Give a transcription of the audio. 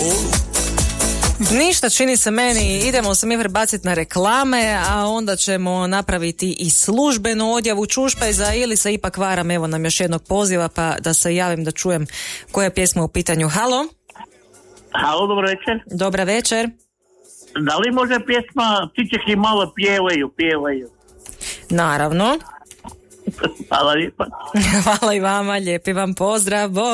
Ništa, čini se meni, idemo se mi prebaciti na reklame, a onda ćemo napraviti i službenu odjavu čušpajza ili se ipak varam, evo nam još jednog poziva pa da se javim da čujem koja je pjesma u pitanju. Halo? Halo, dobro večer. Dobra večer. Da li može pjesma Ptičeki malo pjevaju? Naravno. Hvala lijepa. Hvala i vama, lijepi vam pozdrav.